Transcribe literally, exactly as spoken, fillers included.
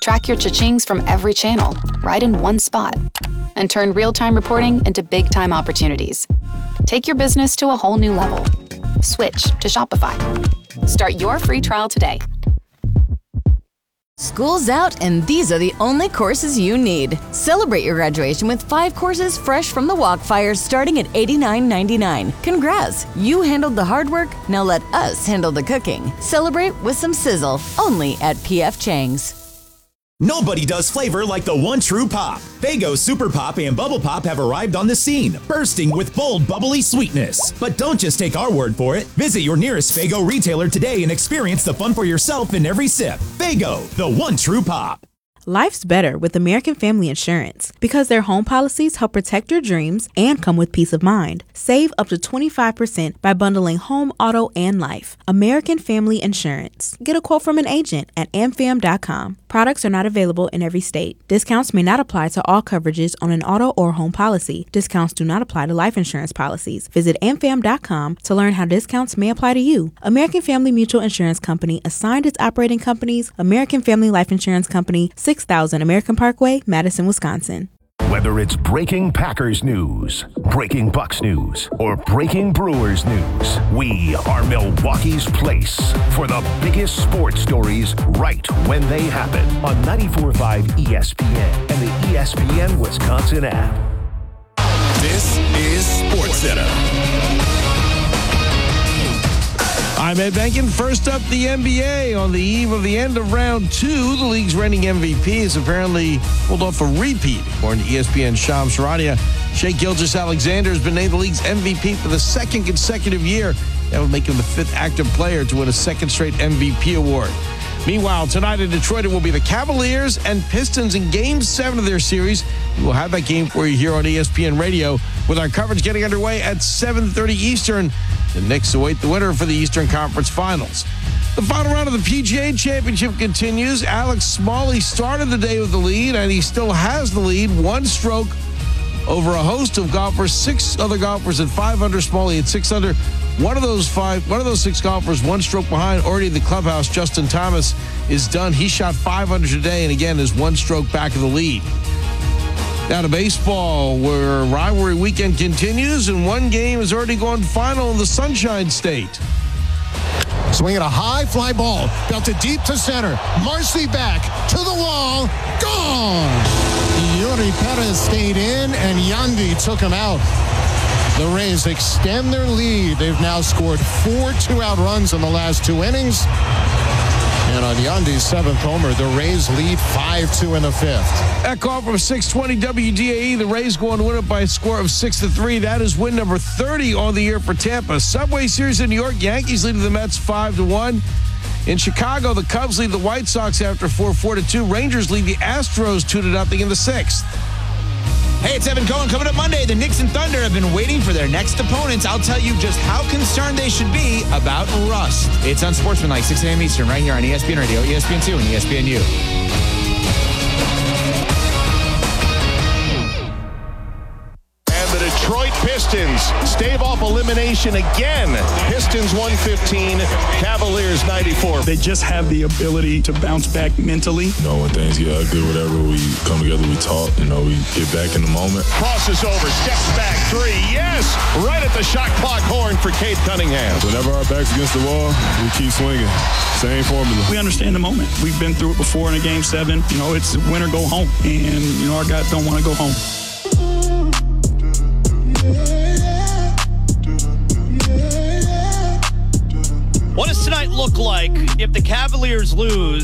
Track your cha-chings from every channel, right in one spot. And turn real-time reporting into big-time opportunities. Take your business to a whole new level. Switch to Shopify. Start your free trial today. School's out, and these are the only courses you need. Celebrate your graduation with five courses fresh from the Walkfire starting at eighty-nine ninety-nine. Congrats! You handled the hard work, now let us handle the cooking. Celebrate with some sizzle, only at P F Chang's. Nobody does flavor like the one true pop. Faygo Super Pop and Bubble Pop have arrived on the scene, bursting with bold, bubbly sweetness. But don't just take our word for it. Visit your nearest Faygo retailer today and experience the fun for yourself in every sip. Faygo, the one true pop. Life's better with American Family Insurance because their home policies help protect your dreams and come with peace of mind. Save up to twenty-five percent by bundling home, auto, and life. American Family Insurance. Get a quote from an agent at a m fam dot com. Products are not available in every state. Discounts may not apply to all coverages on an auto or home policy. Discounts do not apply to life insurance policies. Visit a m fam dot com to learn how discounts may apply to you. American Family Mutual Insurance Company assigned its operating companies, American Family Life Insurance Company, six thousand American Parkway, Madison, Wisconsin. Whether it's breaking Packers news, breaking Bucks news, or breaking Brewers news, we are Milwaukee's place for the biggest sports stories right when they happen on ninety-four point five E S P N and the E S P N Wisconsin app. This is SportsCenter. I'm Ed Benkin. First up, the N B A. On the eve of the end of round two, the league's reigning M V P has apparently pulled off a repeat. According to E S P N's Shams Charania, Shai Gilgeous-Alexander has been named the league's M V P for the second consecutive year. That would make him the fifth active player to win a second straight M V P award. Meanwhile, tonight in Detroit, it will be the Cavaliers and Pistons in Game seven of their series. We will have that game for you here on E S P N Radio with our coverage getting underway at seven thirty Eastern. The Knicks await the winner for the Eastern Conference Finals. The final round of the P G A Championship continues. Alex Smalley started the day with the lead, and he still has the lead, one stroke over a host of golfers. Six other golfers at five under. Smalley at six under. One of those five, one of those six golfers, one stroke behind. Already in the clubhouse, Justin Thomas is done. He shot five under today, and again is one stroke back of the lead. Now to baseball, where rivalry weekend continues, and one game has already gone final in the Sunshine State. Swinging a high fly ball, belted deep to center. Marcy back to the wall, gone. Yuri Perez stayed in, and Yandy took him out. The Rays extend their lead. They've now scored four two-out runs in the last two innings. And on Yandy's seventh homer, the Rays lead five two in the fifth. That call from six twenty W D A E. The Rays go on to win it by a score of six to three. That is win number thirty on the year for Tampa. Subway Series in New York, Yankees lead the Mets five to one. In Chicago, the Cubs lead the White Sox after four four to two. Rangers lead the Astros two to nothing in the sixth. Hey, it's Evan Cohen. Coming up Monday, the Knicks and Thunder have been waiting for their next opponents. I'll tell you just how concerned they should be about rust. It's Unsportsmanlike, six a.m. Eastern, right here on E S P N Radio, E S P N two, and E S P N U. Detroit Pistons stave off elimination again. Pistons one fifteen, Cavaliers ninety-four. They just have the ability to bounce back mentally. You know, when things get ugly, whatever, we come together, we talk, you know, we get back in the moment. Crosses over, steps back, three, yes! Right at the shot clock horn for Cade Cunningham. Whenever our back's against the wall, we keep swinging. Same formula. We understand the moment. We've been through it before in a game seven. You know, it's win or go home. And, you know, our guys don't want to go home. What does tonight look like if the Cavaliers lose